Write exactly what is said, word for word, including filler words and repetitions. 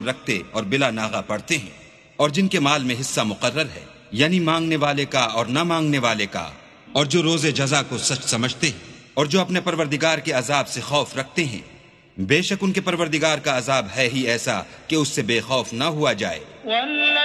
रखते और बिला नागा पढ़ते हैं, और जिनके माल में हिस्सा मुकर्रर है, यानी मांगने वाले का और न मांगने वाले का, और जो रोजे जजा को सच समझते हैं और जो अपने परवरदिगार के अजाब से खौफ रखते हैं, बेशक उनके परवरदिगार का अजाब है ही ऐसा कि उससे बेखौफ न हुआ जाए।